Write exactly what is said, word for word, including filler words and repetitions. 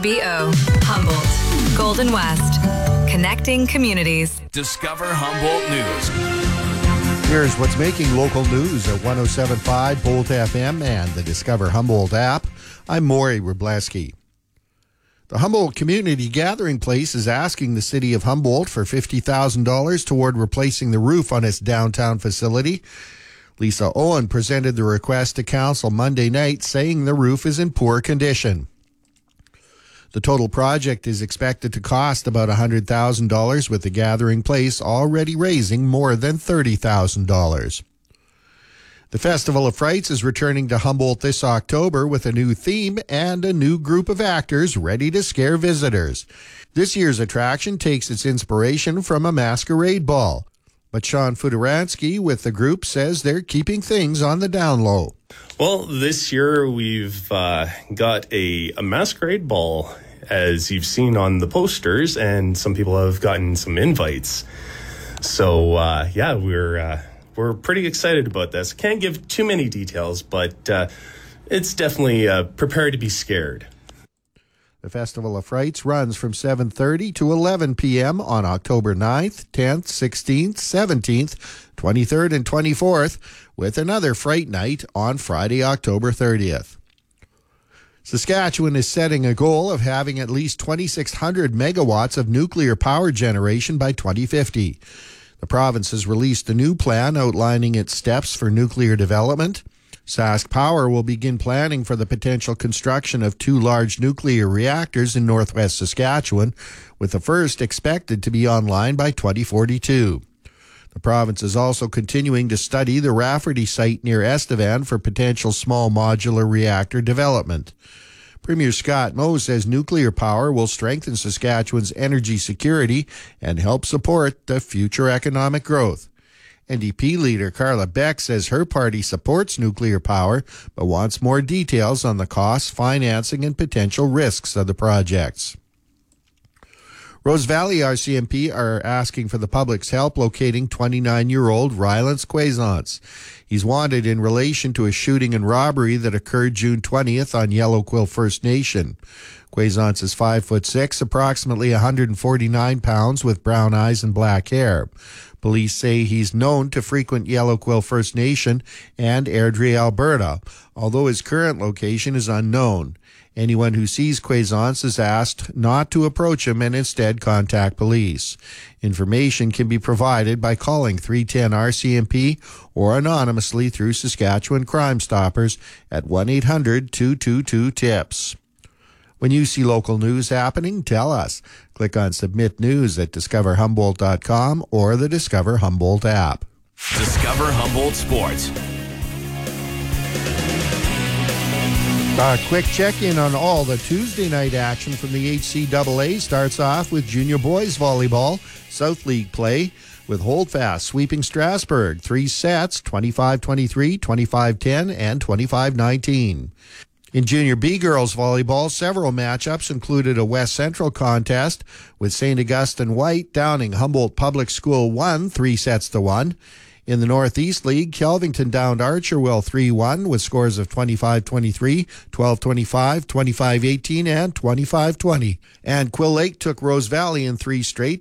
B O Humboldt, Golden West, connecting communities. Discover Humboldt News. Here's what's making local news at one oh seven point five Bolt F M and the Discover Humboldt app. I'm Maury Wrobleski. The Humboldt Community Gathering Place is asking the city of Humboldt for fifty thousand dollars toward replacing the roof on its downtown facility. Lisa Owen presented the request to council Monday night, saying the roof is in poor condition. The total project is expected to cost about one hundred thousand dollars, with the Gathering Place already raising more than thirty thousand dollars. The Festival of Frights is returning to Humboldt this October with a new theme and a new group of actors ready to scare visitors. This year's attraction takes its inspiration from a masquerade ball. But Sean Fudaransky with the group says they're keeping things on the down low. Well, this year we've uh, got a, a masquerade ball, as you've seen on the posters, and some people have gotten some invites. So, uh, yeah, we're uh, we're pretty excited about this. Can't give too many details, but uh, it's definitely uh, prepare to be scared. The Festival of Frights runs from seven thirty to eleven p.m. on October ninth, tenth, sixteenth, seventeenth, twenty-third, and twenty-fourth, with another Fright Night on Friday, October thirtieth. Saskatchewan is setting a goal of having at least twenty-six hundred megawatts of nuclear power generation by twenty fifty. The province has released a new plan outlining its steps for nuclear development. Sask Power will begin planning for the potential construction of two large nuclear reactors in northwest Saskatchewan, with the first expected to be online by twenty forty-two. The province is also continuing to study the Rafferty site near Estevan for potential small modular reactor development. Premier Scott Moe says nuclear power will strengthen Saskatchewan's energy security and help support the future economic growth. N D P leader Carla Beck says her party supports nuclear power, but wants more details on the costs, financing, and potential risks of the projects. Rose Valley R C M P are asking for the public's help locating twenty-nine-year-old Rylance Quaisance. He's wanted in relation to a shooting and robbery that occurred June twentieth on Yellow Quill First Nation. Quaisance is five foot six, approximately one hundred forty-nine pounds, with brown eyes and black hair. Police say he's known to frequent Yellow Quill First Nation and Airdrie, Alberta, although his current location is unknown. Anyone who sees Quaisance is asked not to approach him and instead contact police. Information can be provided by calling three one zero R C M P or anonymously through Saskatchewan Crime Stoppers at one eight hundred two two two TIPS. When you see local news happening, tell us. Click on Submit News at discover humboldt dot com or the Discover Humboldt app. Discover Humboldt Sports. A quick check-in on all the Tuesday night action from the H C A A starts off with junior boys volleyball, South League play, with Holdfast sweeping Strasbourg. Three sets, twenty-five twenty-three, twenty-five ten, and twenty-five nineteen. In junior B girls volleyball, several matchups included a West Central contest with Saint Augustine White downing Humboldt Public School one, three sets to one. In the Northeast League, Kelvington downed Archerville three one with scores of twenty-five twenty-three, twelve twenty-five, twenty-five eighteen, and twenty-five twenty. And Quill Lake took Rose Valley in three straight,